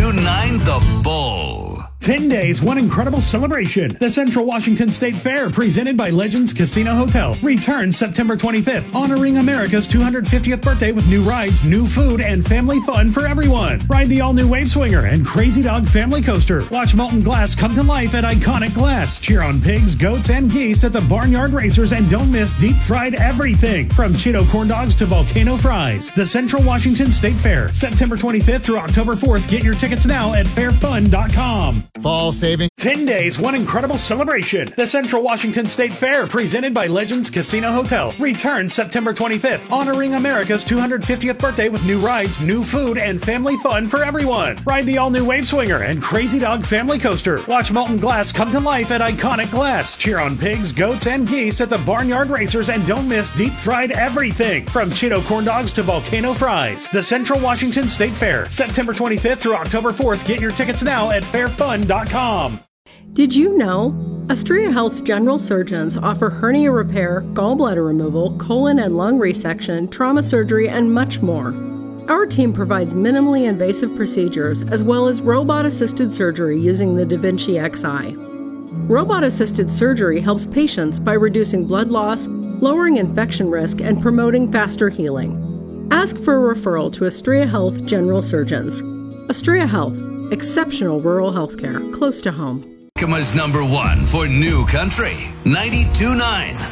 92.9 The Bull. 10 days, one incredible celebration. The Central Washington State Fair, presented by Legends Casino Hotel, returns September 25th, honoring America's 250th birthday with new rides, new food, and family fun for everyone. Ride the all-new Wave Swinger and Crazy Dog Family Coaster. Watch Molten Glass come to life at Iconic Glass. Cheer on pigs, goats, and geese at the Barnyard Racers, and don't miss deep-fried everything, from Cheeto corn dogs to volcano fries. The Central Washington State Fair, September 25th through October 4th. Get your tickets now at fairfun.com. Fall saving. 10 days, one incredible celebration. The Central Washington State Fair, presented by Legends Casino Hotel, returns September 25th, honoring America's 250th birthday with new rides, new food, and family fun for everyone. Ride the all-new Wave Swinger and Crazy Dog Family Coaster. Watch Molten Glass come to life at Iconic Glass. Cheer on pigs, goats, and geese at the Barnyard Racers, and don't miss deep-fried everything, from Cheeto corn dogs to volcano fries. The Central Washington State Fair, September 25th through October 4th. Get your tickets now at fairfun.com. Did you know? Astria Health's general surgeons offer hernia repair, gallbladder removal, colon and lung resection, trauma surgery, and much more. Our team provides minimally invasive procedures as well as robot-assisted surgery using the Da Vinci Xi. Robot-assisted surgery helps patients by reducing blood loss, lowering infection risk, and promoting faster healing. Ask for a referral to Astria Health General Surgeons. Astria Health, exceptional rural healthcare close to home. Yakima's #1 for new country, 92.9